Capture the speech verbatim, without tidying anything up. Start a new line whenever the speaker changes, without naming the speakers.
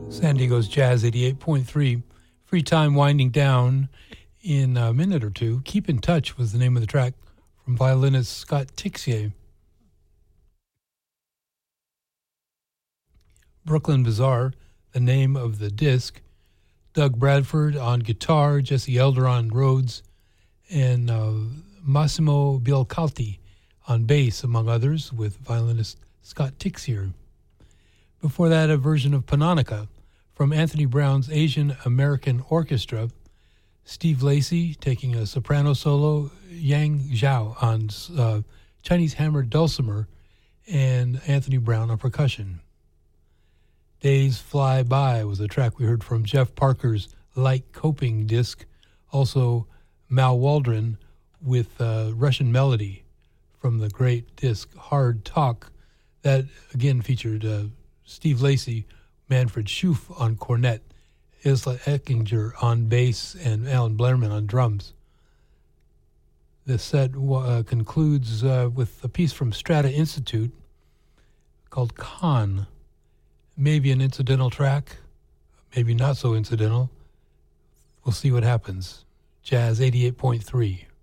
San Diego's Jazz eighty-eight point three. Free time winding down in a minute or two. Keep in Touch was the name of the track from violinist Scott Tixier. Brooklyn Bazaar, the name of the disc. Doug Bradford on guitar, Jesse Elder on Rhodes, and uh, Massimo Bialcalti on bass, among others, with violinist Scott Tixier. Before that, a version of Panonica from Anthony Brown's Asian American Orchestra. Steve Lacy taking a soprano solo, Yang Zhao on uh, Chinese hammered dulcimer, and Anthony Brown on percussion. Days Fly By was a track we heard from Jeff Parker's Light Coping disc. Also, Mal Waldron with uh, Russian Melody from the great disc Hard Talk. That, again, featured uh, Steve Lacy, Manfred Schoof on cornet, Isla Eckinger on bass, and Alan Blairman on drums. The set uh, concludes uh, with a piece from Strata Institute called Khan. Maybe an incidental track, maybe not so incidental. We'll see what happens. Jazz eighty-eight point three.